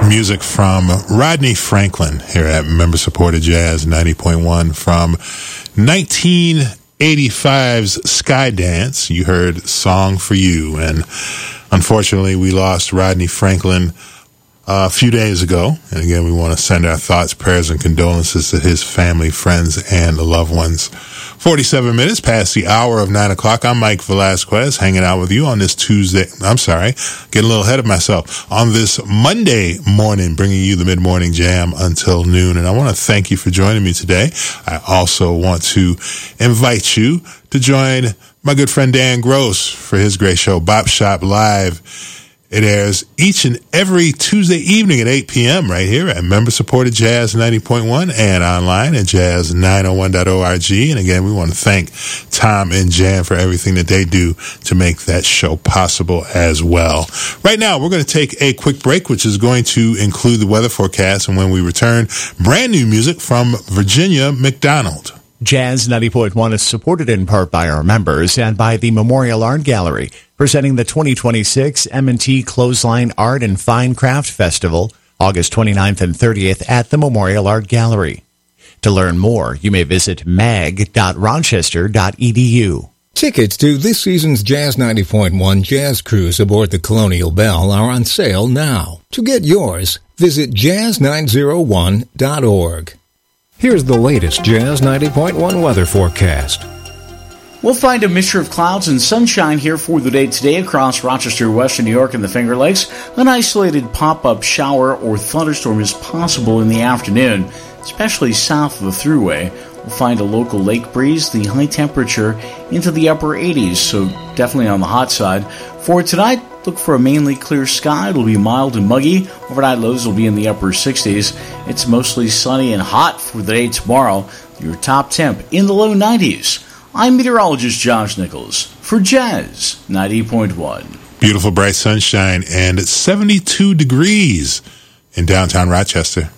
Music from Rodney Franklin here at member-supported Jazz 90.1 from 1985's Skydance. You heard Song for You, and unfortunately we lost Rodney Franklin a few days ago. And again, we want to send our thoughts, prayers, and condolences to his family, friends, and loved ones. 47 minutes past the hour of 9 o'clock. I'm Mike Velasquez, hanging out with you on this Tuesday. I'm sorry, getting a little ahead of myself. On this Monday morning, bringing you the mid-morning jam until noon. And I want to thank you for joining me today. I also want to invite you to join my good friend Dan Gross for his great show, Bop Shop Live. It airs each and every Tuesday evening at 8 p.m. right here at member-supported Jazz 90.1 and online at jazz901.org. And again, we want to thank Tom and Jan for everything that they do to make that show possible as well. Right now, we're going to take a quick break, which is going to include the weather forecast. And when we return, brand new music from Virginia McDonald. Jazz 90.1 is supported in part by our members and by the Memorial Art Gallery, presenting the 2026 M&T Clothesline Art and Fine Craft Festival, August 29th and 30th at the Memorial Art Gallery. To learn more, you may visit mag.rochester.edu. Tickets to this season's Jazz 90.1 Jazz Cruise aboard the Colonial Belle are on sale now. To get yours, visit jazz901.org. Here's the latest Jazz 90.1 weather forecast. We'll find a mixture of clouds and sunshine here for the day today across Rochester, Western New York, and the Finger Lakes. An isolated pop-up shower or thunderstorm is possible in the afternoon, especially south of the Thruway. We'll find a local lake breeze, the high temperature into the upper 80s, so definitely on the hot side. For tonight, look for a mainly clear sky. It'll be mild and muggy. Overnight lows will be in the upper 60s. It's mostly sunny and hot for the day tomorrow. Your top temp in the low 90s. I'm meteorologist Josh Nichols for Jazz 90.1. Beautiful bright sunshine, and it's 72 degrees in downtown Rochester.